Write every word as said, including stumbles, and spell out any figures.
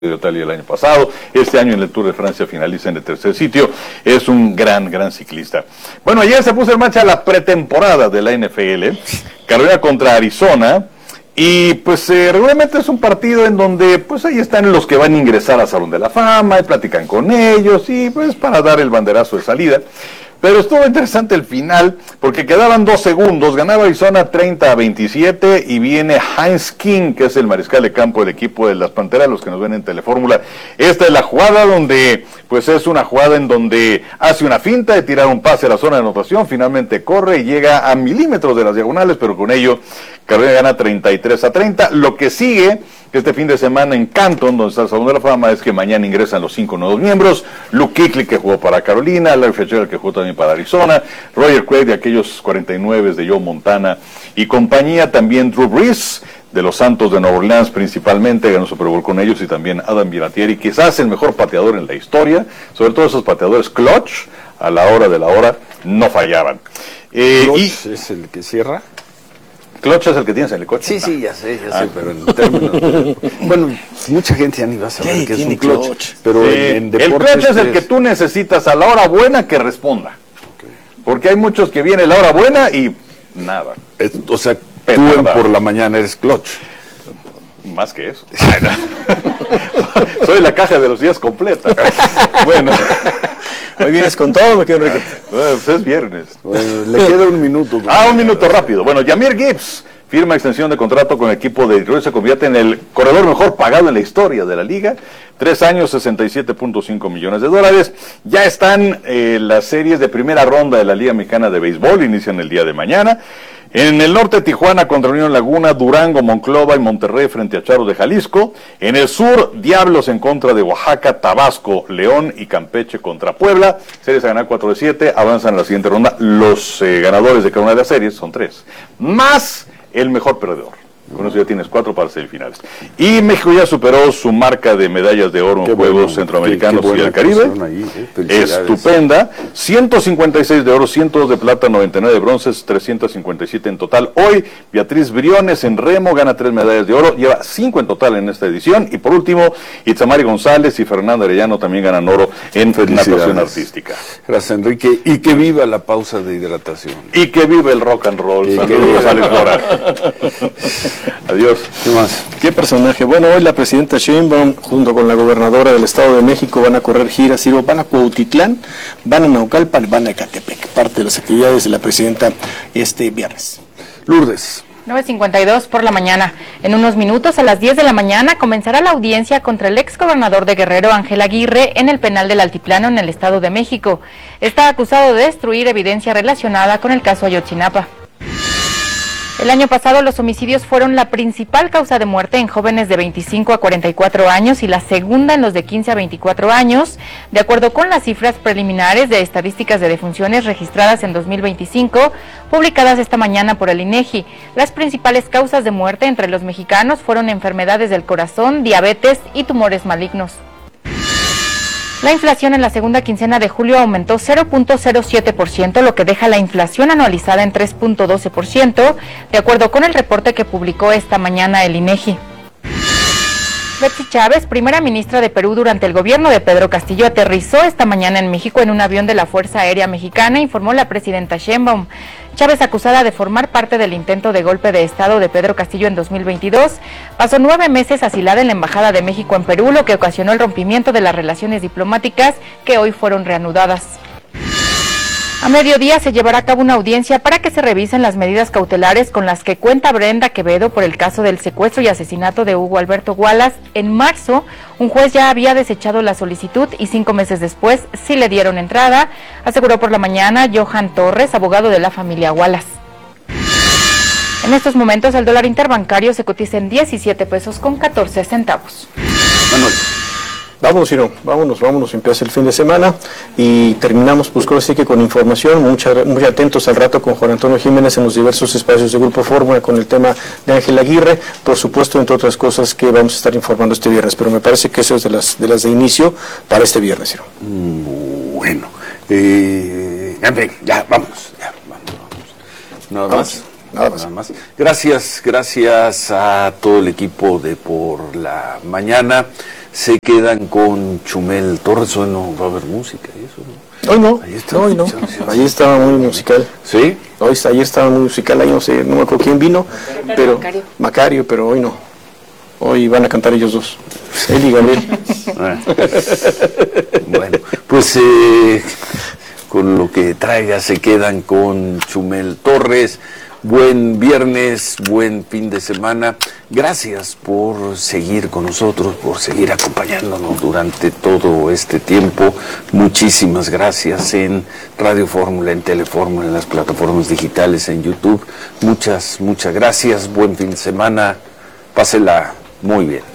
de Italia el año pasado, este año en el Tour de Francia finaliza en el tercer sitio, es un gran, gran ciclista. Bueno, ayer se puso en marcha la pretemporada de la N F L, Carolina contra Arizona, y pues eh, regularmente es un partido en donde pues ahí están los que van a ingresar al Salón de la Fama, y platican con ellos, y pues para dar el banderazo de salida. Pero estuvo interesante el final, porque quedaban dos segundos, ganaba Arizona treinta a veintisiete, y viene Heinz King, que es el mariscal de campo del equipo de las Panteras, los que nos ven en Telefórmula. Esta es la jugada donde, pues es una jugada en donde hace una finta de tirar un pase a la zona de anotación, finalmente corre y llega a milímetros de las diagonales, pero con ello Carolina gana treinta y tres a treinta. Lo que sigue este fin de semana en Canton, donde está el Salón de la Fama, es que mañana ingresan los cinco nuevos miembros: Luke Kuechly, que jugó para Carolina, Larry Fitzgerald, que jugó también para Arizona, Roger Craig, de aquellos cuarenta y nueve de Joe Montana y compañía, también Drew Brees, de los Santos de Nueva Orleans principalmente, ganó Super Bowl con ellos, y también Adam Vinatieri, quizás el mejor pateador en la historia, sobre todo esos pateadores clutch, a la hora de la hora, no fallaban. Eh, ¿Clutch y, es el que cierra? ¿Clutch es el que tienes en el coche? Sí, sí, ya sé, ya ah. sé, pero en términos... bueno, mucha gente ya ni va a saber sí, qué es un clutch. clutch. Pero sí, en, en deportes el clutch es el que tú necesitas a la hora buena que responda. Okay. Porque hay muchos que viene la hora buena y nada. Es, o sea, tú en por la mañana eres clutch. Más que eso. Soy la caja de los días completa. Bueno. Hoy vienes con todo, me quedo Enrique. Bueno, pues es viernes. Bueno, le queda un minuto. Ah, un minuto rápido. Bueno, Jahmyr Gibbs firma extensión de contrato con el equipo de Detroit, se convierte en el corredor mejor pagado en la historia de la liga. Tres años, sesenta y siete punto cinco millones de dólares. Ya están eh, las series de primera ronda de la Liga Mexicana de Béisbol, inician el día de mañana. En el norte, Tijuana contra Unión Laguna, Durango, Monclova y Monterrey frente a Charros de Jalisco. En el sur, Diablos en contra de Oaxaca, Tabasco, León y Campeche contra Puebla. Series a ganar cuatro de siete, avanzan a la siguiente ronda. Los eh, ganadores de cada una de las series son tres, más el mejor perdedor. Con eso ya tienes cuatro para semifinales. Y México ya superó su marca de medallas de oro en Juegos bueno, Centroamericanos qué, qué y del Caribe. Ahí, eh. Estupenda. ciento cincuenta y seis de oro, ciento dos de plata, noventa y nueve de bronces, trescientos cincuenta y siete en total. Hoy, Beatriz Briones en remo gana tres medallas de oro, lleva cinco en total en esta edición. Y por último, Itzamari González y Fernando Arellano también ganan oro en natación artística. Gracias, Enrique. Y que viva la pausa de hidratación. Y que viva el rock and roll. Y Saludos, Alex Lora. Adiós. ¿Qué más? ¿Qué personaje? Bueno, hoy la presidenta Sheinbaum junto con la gobernadora del Estado de México van a correr giras, van a Cuautitlán, van a Naucalpan, van a Ecatepec. Parte de las actividades de la presidenta este viernes. Lourdes. nueve cincuenta y dos por la mañana. En unos minutos, a las diez de la mañana, comenzará la audiencia contra el exgobernador de Guerrero, Ángel Aguirre, en el penal del Altiplano, en el Estado de México. Está acusado de destruir evidencia relacionada con el caso Ayotzinapa. El año pasado los homicidios fueron la principal causa de muerte en jóvenes de veinticinco a cuarenta y cuatro años y la segunda en los de quince a veinticuatro años, de acuerdo con las cifras preliminares de estadísticas de defunciones registradas en dos mil veinticinco, publicadas esta mañana por el INEGI. Las principales causas de muerte entre los mexicanos fueron enfermedades del corazón, diabetes y tumores malignos. La inflación en la segunda quincena de julio aumentó cero punto cero siete por ciento, lo que deja la inflación anualizada en tres punto doce por ciento, de acuerdo con el reporte que publicó esta mañana el INEGI. Betsy Chávez, primera ministra de Perú durante el gobierno de Pedro Castillo, aterrizó esta mañana en México en un avión de la Fuerza Aérea Mexicana, informó la presidenta Sheinbaum. Chávez, acusada de formar parte del intento de golpe de Estado de Pedro Castillo en dos mil veintidós, pasó nueve meses asilada en la Embajada de México en Perú, lo que ocasionó el rompimiento de las relaciones diplomáticas que hoy fueron reanudadas. A mediodía se llevará a cabo una audiencia para que se revisen las medidas cautelares con las que cuenta Brenda Quevedo por el caso del secuestro y asesinato de Hugo Alberto Wallace. En marzo, un juez ya había desechado la solicitud y cinco meses después sí le dieron entrada, aseguró por la mañana Johan Torres, abogado de la familia Wallace. En estos momentos el dólar interbancario se cotiza en diecisiete pesos con catorce centavos. Manuel. Vámonos, Ciro, vámonos, vámonos, empieza el fin de semana y terminamos, pues creo sí que con información, mucha, muy atentos al rato con Juan Antonio Jiménez en los diversos espacios de Grupo Fórmula con el tema de Ángel Aguirre, por supuesto, entre otras cosas que vamos a estar informando este viernes, pero me parece que eso es de las de las de inicio para este viernes, Ciro. Mm, bueno, eh, en fin, ya, vámonos, ya, vámonos, vámonos. Nada más. Nada más. Nada más. Gracias, gracias a todo el equipo de Por la Mañana. se quedan con Chumel Torres. Hoy no va a haber música y eso, ¿no? Hoy no, Ahí está, no, hoy no. Ahí estaba muy musical. ¿Sí? Hoy, ayer estaba muy musical, ahí no sé, no me acuerdo quién vino, pero Macario. Macario, pero hoy no. Hoy van a cantar ellos dos, él y Gabriel. Ah. Bueno, pues eh, con lo que traiga se quedan con Chumel Torres. Buen viernes, buen fin de semana. Gracias por seguir con nosotros, por seguir acompañándonos durante todo este tiempo. Muchísimas gracias en Radio Fórmula, en Telefórmula, en las plataformas digitales, en YouTube. Muchas, muchas gracias. Buen fin de semana. Pásela muy bien.